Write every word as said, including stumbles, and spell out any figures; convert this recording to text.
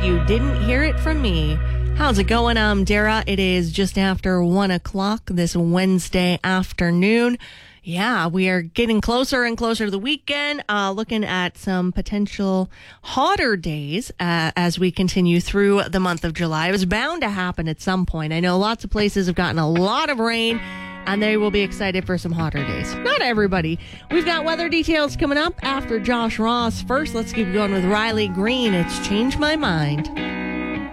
you didn't hear it from me. How's it going? I'm Dara. It is just after one o'clock this Wednesday afternoon. Yeah, we are getting closer and closer to the weekend, uh, looking at some potential hotter days uh, as we continue through the month of July. It was bound to happen at some point. I know lots of places have gotten a lot of rain, and they will be excited for some hotter days. Not everybody. We've got weather details coming up after Josh Ross. First, let's keep going with Riley Green. It's Changed My Mind.